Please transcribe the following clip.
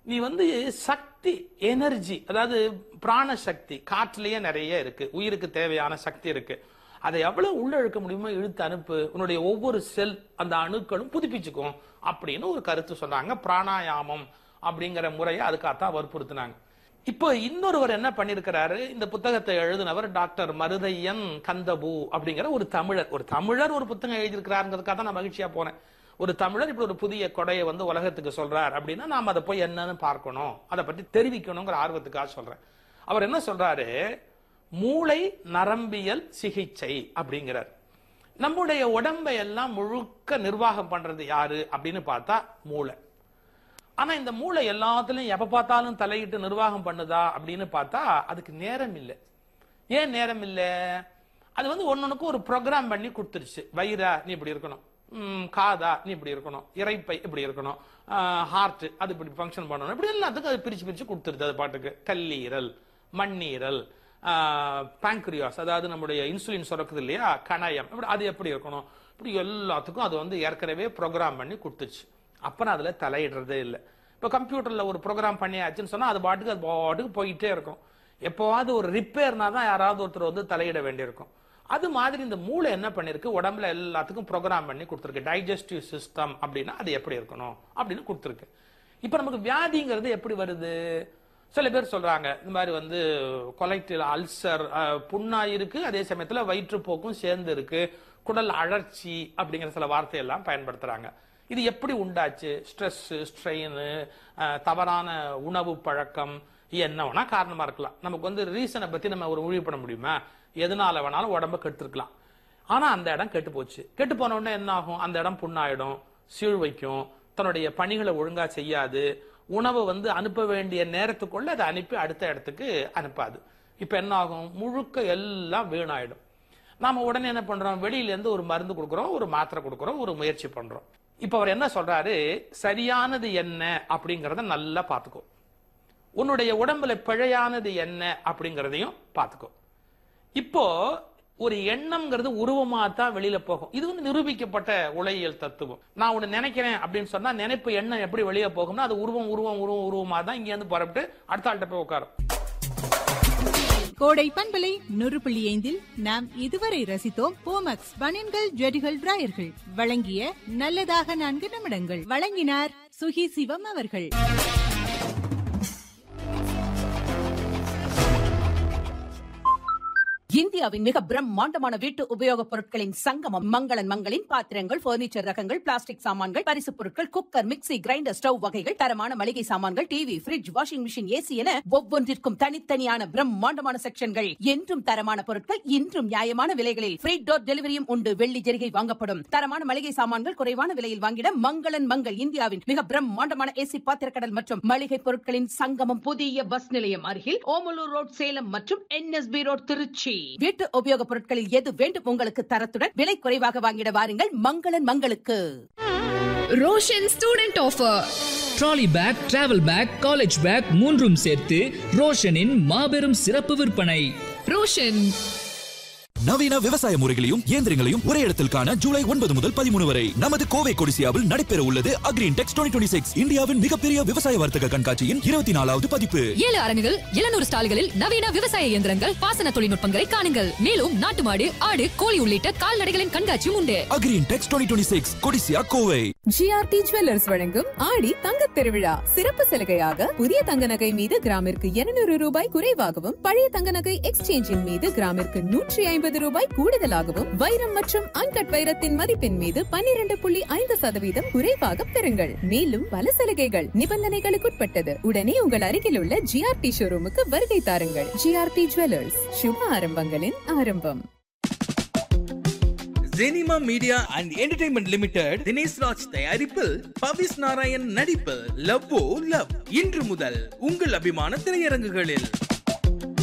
நீ சக்தி, எனர்ஜி, அதாவது பிராண சக்தி காற்றிலேயே நிறைய இருக்கு, உயிருக்கு தேவையான சக்தி இருக்கு. அதை எவ்வளவு உள்ள இழுக்க முடியுமோ இழுத்து அனுப்பு, உன்னுடைய ஒவ்வொரு செல் அந்த அணுக்களும் புதுப்பிச்சுக்கும் அப்படின்னு ஒரு கருத்து சொன்னாங்க. பிராணாயாமம் அப்படிங்கிற முறையை அதுக்காகத்தான் வற்புறுத்தினாங்க. இப்போ இன்னொருவர் என்ன பண்ணிருக்கிறாரு, இந்த புத்தகத்தை எழுதினவர் டாக்டர் மருதையன் கந்தபு அப்படிங்கிற ஒரு தமிழர் ஒரு புத்தகம் எழுதியிருக்கிறாருங்கிறதுக்காக தான் நான் மகிழ்ச்சியா போனேன். ஒரு தமிழர் இப்படி ஒரு புதிய கொடையை உலகத்துக்கு சொல்றார் அப்படின்னா நாம் அதை போய் என்னன்னு பார்க்கணும், அதை பற்றி தெரிவிக்கணுங்கிற ஆர்வத்துக்காக சொல்றேன். அவர் என்ன சொல்றாரு, மூளை நரம்பியல் சிகிச்சை அப்படிங்கிறார். நம்முடைய உடம்பை எல்லாம் முழுக்க நிர்வாகம் பண்றது யாரு அப்படின்னு பார்த்தா மூளை. ஆனா இந்த மூளை எல்லாத்துலயும் எப்ப பார்த்தாலும் தலையிட்டு நிர்வாகம் பண்ணுதா அப்படின்னு பார்த்தா அதுக்கு நேரம் இல்லை. ஏன் நேரம் இல்லை? அது ஒன்னொன்னுக்கு ஒரு ப்ரோக்ராம் பண்ணி கொடுத்துருச்சு. வயிறா நீ இப்படி இருக்கணும், காதா நீ இப்படி இருக்கணும், இறைப்பை இப்படி இருக்கணும், ஹார்ட் அது இப்படி ஃபங்க்ஷன் பண்ணணும், இப்படி எல்லாத்துக்கும் அது பிரிச்சு பிரிச்சு கொடுத்துருது. அது பாட்டுக்கு கல்லீரல், மண்ணீரல், பாங்க்ரியாஸ், அதாவது நம்முடைய இன்சுலின் சுரக்குது இல்லையா, கணையம், அது எப்படி இருக்கணும், இப்படி எல்லாத்துக்கும் அது ஏற்கனவே ப்ரோக்ராம் பண்ணி கொடுத்துருச்சு. அப்புறம் அதுல தலையிடுறதே இல்லை. இப்போ கம்ப்யூட்டர்ல ஒரு ப்ரோக்ராம் பண்ணியாச்சுன்னு சொன்னா அது பாட்டுக்கு போயிட்டே இருக்கும். எப்போவாவது ஒரு ரிப்பேர்னா தான் யாராவது ஒருத்தர் தலையிட வேண்டியிருக்கும். அது மாதிரி இந்த மூளை என்ன பண்ணிருக்கு, உடம்புல எல்லாத்துக்கும் ப்ரோக்ராம் பண்ணி கொடுத்துருக்கு. டைஜஸ்டிவ் சிஸ்டம் அப்படின்னா அது எப்படி இருக்கணும் அப்படின்னு கொடுத்துருக்கு. இப்ப நமக்கு வியாதிங்கிறது எப்படி வருது? சில பேர் சொல்றாங்க இந்த மாதிரி கொலைக்டிவ் அல்சர், புண்ணா இருக்கு, அதே சமயத்துல வயிற்றுப்போக்கும் சேர்ந்து இருக்கு, குடல் அழற்சி அப்படிங்கிற சில வார்த்தையெல்லாம் பயன்படுத்துறாங்க. இது எப்படி உண்டாச்சு? ஸ்ட்ரெஸ், ஸ்ட்ரெயின், தவறான உணவு பழக்கம், என்ன வேணா காரணமா இருக்கலாம். நமக்கு ரீசனை பத்தி நம்ம ஒரு முடிவு பண்ண முடியுமா? எதனால வேணாலும் உடம்ப கெடுத்துருக்கலாம். ஆனா அந்த இடம் கெட்டு போச்சு. கெட்டு போன உடனே என்ன ஆகும்? அந்த இடம் புண்ணாயிடும், சீழ் வைக்கும், தன்னுடைய பணிகளை ஒழுங்கா செய்யாது, உணவு அனுப்ப வேண்டிய நேரத்துக்குள்ள அதை அனுப்பி அடுத்த இடத்துக்கு அனுப்பாது. இப்ப என்ன ஆகும்? முழுக்க எல்லாம் வீணாயிடும். நாம உடனே என்ன பண்றோம்? வெளியில இருந்து ஒரு மருந்து கொடுக்கறோம், ஒரு மாத்திரை கொடுக்கறோம், ஒரு முயற்சி பண்றோம். இப்ப அவர் என்ன சொல்றாரு, சரியானது என்ன அப்படிங்கறத நல்லா பாத்துக்கோ, உன்னுடைய உடம்புல பிழையானது என்ன அப்படிங்கறதையும் பாத்துக்கோ. இப்போ ஒரு எண்ணம்ங்கிறது உருவமா தான் வெளியில போகும். இது நிரூபிக்கப்பட்ட உளவியல் தத்துவம். நான் ஒண்ணு நினைக்கிறேன் அப்படின்னு சொன்னா நினைப்பு எண்ணம் எப்படி வெளியே போகும்னா அது உருவமா தான் இங்க இருந்து புறப்பட்டு அடுத்த ஆள்கிட்ட போய் உட்காரும். கோடை பண்பலை 100.5 நாம் இதுவரை ரசித்தோம் போமக்ஸ் பனியன்கள், ஜெடிகள், டிராயர்கள் வழங்கிய நல்லதாக 4 நிமிடங்கள். வழங்கினார் சுகி சிவம் அவர்கள். இந்தியாவின் மிக பிரம்மாண்டமான வீட்டு உபயோகப் பொருட்களின் சங்கமம் மங்களன் மங்களின் பாத்திரங்கள், பர்னிச்சர் ரகங்கள், பிளாஸ்டிக் சாமான்கள், பரிசுப் பொருட்கள், குக்கர், மிக்ஸி, கிரைண்டர், ஸ்டவ் வகைகள், தரமான மளிகை சாமான்கள், TV, fridge, washing machine, AC என ஒவ்வொன்றிற்கும் தனித்தனியான பிரம்மாண்டமான செக்ஷன்கள். என்றும் தரமான பொருட்கள், இன்றும் நியாயமான விலைகளில் ஃப்ரீ டோர் டெலிவரியும் உண்டு. வெள்ளி ஜெரிகை வாங்கப்படும். தரமான மளிகை சாமான்கள் குறைவான விலையில் வாங்கிட மங்களன் மங்கள் இந்தியாவின் மிக பிரம்மாண்டமான ஏசி பாத்திரக்கடல் மற்றும் மளிகை பொருட்களின் சங்கமம். புதிய பஸ் நிலையம் அருகில் ஓமலூர் ரோட் சேலம் மற்றும் NSB ரோட் திருச்சி. வீட்டு உபயோகப் பொருட்களில் எது வேண்டும் உங்களுக்கு தரத்துடன் விலை குறைவாக வாங்கிட வாருங்கள் மங்களன் மங்களுக்கு. Roshan student offer. Trolley bag, travel back, college back மூன்றும் சேர்த்து ரோஷனின் மாபெரும் சிறப்பு விற்பனை. ரோஷன் நவீன விவசாய முறைகளையும் இயந்திரங்களையும் ஒரே இடத்தில் காண ஜூலை 9 முதல் 13 வரை நமது கோவை கொடிசியாவில் நடைபெற உள்ளது அக்ரீன்டெக்ஸ் 2026 இந்தியாவின் மிகப்பெரிய விவசாய வர்த்தக கண்காட்சியின் 24வது பதிப்பு. 7 அரங்குகள், 700 ஸ்டால்களில் நவீன விவசாய இயந்திரங்கள், பாசன தொழில்நுட்பங்களை காணுங்கள். மேலும் நாட்டு மாடு, ஆடு, கோழி உள்ளிட்ட கால்நடைகளின் கண்காட்சியும் உண்டு. அக்ரீன்டெக்ஸ் 2026 கொடிசியா கோவை. GRT ஜுவல்லர்ஸ் வழங்கும் ஆடி தங்கத் திருவிழா சிறப்பு சலுகையாக புதிய தங்க நகை மீது கிராமிற்கு 200 ரூபாய் குறைவாகவும், பழைய தங்க நகை எக்ஸ்சேஞ்சின் மீது கிராமிற்கு 150 ரூபாய் கூடுதலாகவும், வைரம் மற்றும் அன்கட் வைரத்தின் மதிப்பின் மீது 12.5% குறைவாக பெறுங்கள். மேலும் பல சலுகைகள் நிபந்தனைகளுக்குட்பட்டது. உடனே உங்கள் அருகில் உள்ள GRT ஷோரூமுக்கு வருகை தாருங்கள். GRT ஜுவல்லர்ஸ், சுப ஆரம்பங்களின் ஆரம்பம். Jenima media and entertainment limited Dinesh Raj தயாரிப்பில் பவிஸ் நாராயண் நடிப்பில் லவ்வோ லவ் இன்று முதல் உங்கள் அபிமான திரையரங்குகளில்.